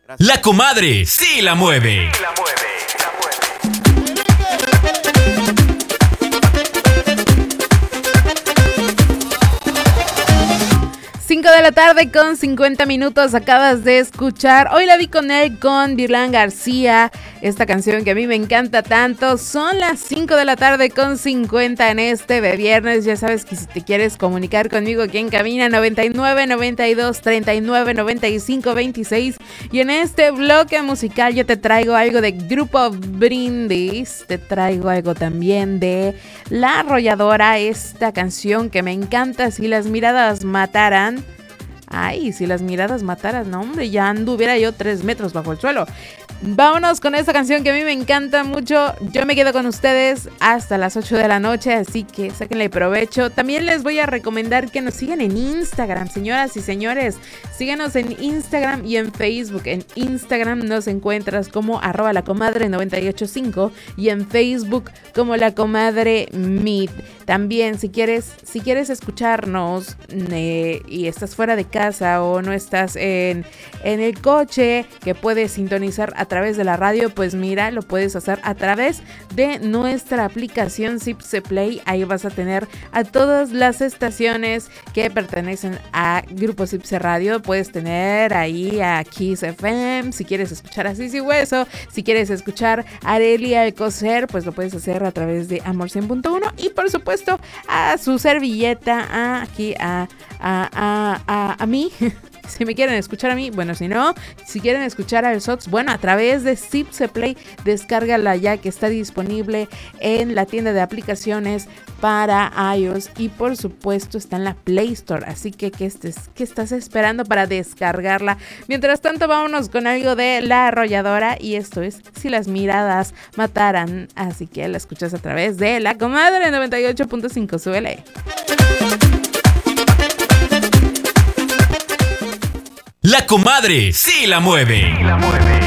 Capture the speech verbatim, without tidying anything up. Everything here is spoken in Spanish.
La comadre sí la mueve. Sí la mueve, la mueve. cinco de la tarde con cincuenta minutos, acabas de escuchar Hoy la vi con él con Virlán García, esta canción que a mí me encanta tanto. Son las cinco de la tarde con cincuenta en este de viernes. Ya sabes que si te quieres comunicar conmigo aquí en cabina, noventa y nueve, noventa y dos, treinta y nueve, noventa y cinco, veintiséis. Y en este bloque musical yo te traigo algo de Grupo Brindis, te traigo algo también de La Arrolladora, esta canción que me encanta, Si las miradas mataran. Ay, si las miradas mataran, no hombre, ya anduviera yo tres metros bajo el suelo. Vámonos con esta canción que a mí me encanta mucho. Yo me quedo con ustedes hasta las ocho de la noche, así que sáquenle provecho. También les voy a recomendar que nos sigan en Instagram, señoras y señores. Síganos en Instagram y en Facebook. En Instagram nos encuentras como arroba la comadre noventa y ocho punto cinco y en Facebook como la comadre Meet. También si quieres, si quieres escucharnos eh, y estás fuera de casa o no estás en, en el coche que puedes sintonizar a través de la radio, pues mira, lo puedes hacer a través de nuestra aplicación Zipse Play. Ahí vas a tener a todas las estaciones que pertenecen a Grupo Zipse Radio. Puedes tener ahí a Kiss F M, si quieres escuchar a Sisi Hueso, si quieres escuchar a Arelia Alcocer, pues lo puedes hacer a través de Amor cien punto uno y por supuesto a su servilleta, a, aquí a, a, a, a, a mí. Si me quieren escuchar a mí, bueno, si no, si quieren escuchar al Sox, bueno, a través de Zipse Play, descárgala ya que está disponible en la tienda de aplicaciones para iOS y por supuesto está en la Play Store, así que ¿qué, estés, qué estás esperando para descargarla? Mientras tanto, vámonos con algo de La Arrolladora y esto es Si las miradas mataran, así que la escuchas a través de La Comadre noventa y ocho punto cinco, súbele. La comadre sí la mueve. Sí la mueve.